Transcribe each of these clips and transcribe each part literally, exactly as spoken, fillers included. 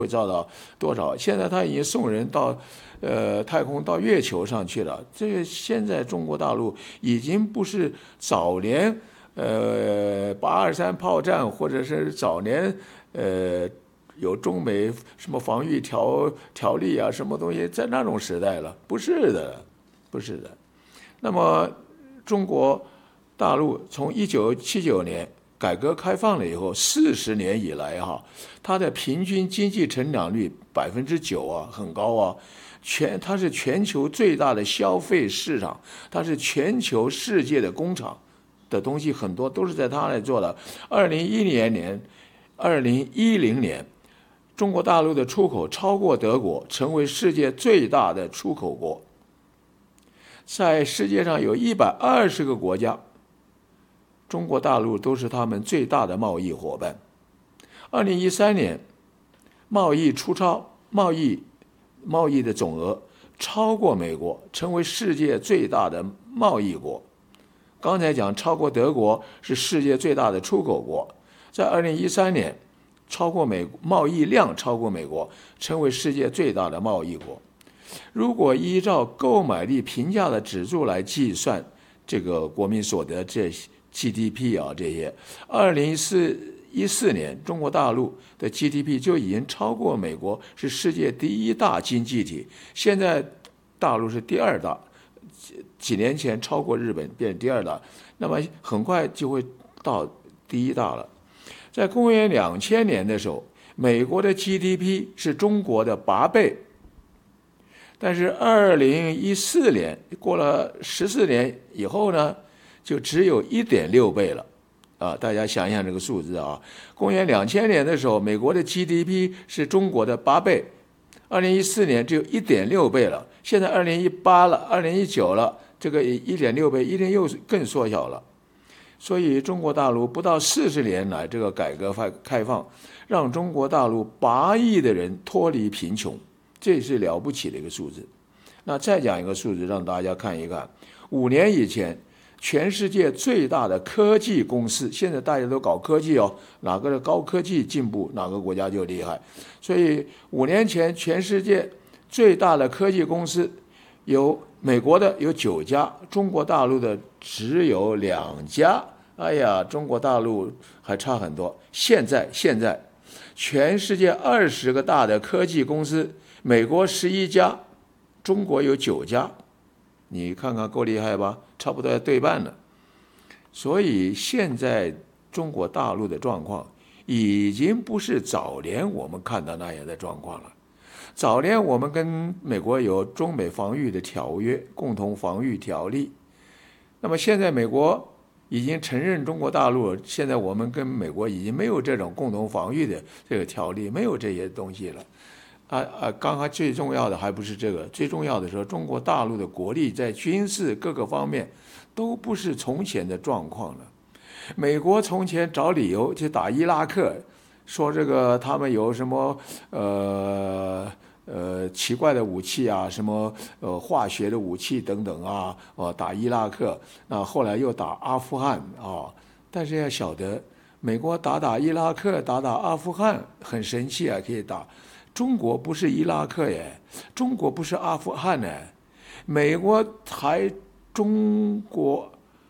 会造到多少？现在他已经送人到，呃，太空到月球上去了。这个现在中国大陆已经不是早年，呃，八二三炮战，或者是早年，呃，有中美什么防御条条例啊，什么东西，在那种时代了，不是的，不是的。那么中国大陆从一九七九年。改革开放了以后，四十年以来哈，它的平均经济成长率百分之九啊，很高啊。全它是全球最大的消费市场，它是全球世界的工厂的东西很多都是在它那做的。二零一零年，二零一零年，中国大陆的出口超过德国，成为世界最大的出口国。在世界上有一百二十个国家。中国大陆都是他们最大的贸易伙伴。二零一三年，贸易出超，贸易贸易的总额超过美国，成为世界最大的贸易国。刚才讲超过德国是世界最大的出口国，在二零一三年，超过美贸易量超过美国，成为世界最大的贸易国。如果依照购买力平价的指数来计算这个国民所得这些。G D P 啊，这些，二零一四年中国大陆的 G D P 就已经超过美国，是世界第一大经济体。现在大陆是第二大，几年前超过日本，变第二大，那么很快就会到第一大了。在公元两千年的时候，美国的 G D P 是中国的八倍，但是二零一四年过了十四年以后呢？就只有一点六倍了，啊！大家想一想这个数字啊。公元两千年的时候，美国的 G D P 是中国的八倍，二零一四年只有一点六倍了。现在二零一八了，二零一九了，这个一点六倍一定又更缩小了。所以中国大陆不到四十年来，这个改革开放，让中国大陆八亿的人脱离贫穷，这是了不起的一个数字。那再讲一个数字，让大家看一看，五年以前。全世界最大的科技公司，现在大家都搞科技哦，哪个的高科技进步，哪个国家就厉害。所以五年前，全世界最大的科技公司，有美国的有九家，中国大陆的只有两家。哎呀，中国大陆还差很多。现在现在，全世界二十个大的科技公司，美国十一家，中国有九家。你看看够厉害吧？差不多要对半了。所以现在中国大陆的状况已经不是早年我们看到那样的状况了。早年我们跟美国有中美防御的条约，共同防御条例。那么现在美国已经承认中国大陆，现在我们跟美国已经没有这种共同防御的这个条例，没有这些东西了。啊啊！刚刚最重要的还不是这个，最重要的是中国大陆的国力在军事各个方面都不是从前的状况了。美国从前找理由去打伊拉克，说这个他们有什么呃呃奇怪的武器啊，什么呃化学的武器等等啊，哦打伊拉克，那后来又打阿富汗啊。但是要晓得，美国打打伊拉克，打打阿富汗很神气啊，可以打。中国不是伊拉克耶，中国不是阿富汗呢，美国台中国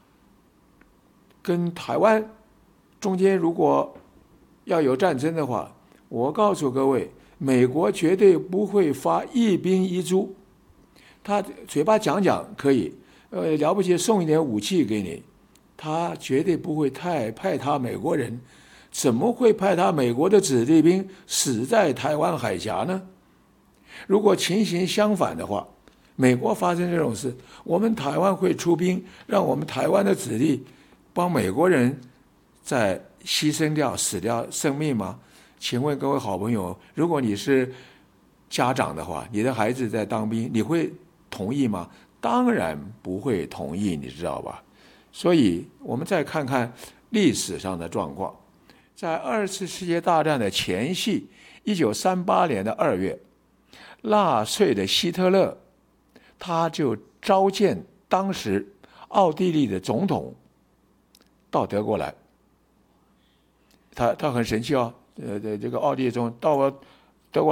跟台湾中间如果要有战争的话，我告诉各位，美国绝对不会发一兵一卒，他嘴巴讲讲可以，呃了不起送一点武器给你，他绝对不会太派他美国人。怎么会派他美国的子弟兵死在台湾海峡呢？如果情形相反的话，美国发生这种事，我们台湾会出兵，让我们台湾的子弟帮美国人再牺牲掉、死掉生命吗？请问各位好朋友，如果你是家长的话，你的孩子在当兵，你会同意吗？当然不会同意，你知道吧？所以我们再看看历史上的状况。在二次世界大战的前夕，一九三八年的二月，纳粹的希特勒他就召见当时奥地利的总统到德国来。他他很神气哦，呃，这个奥地利总统到我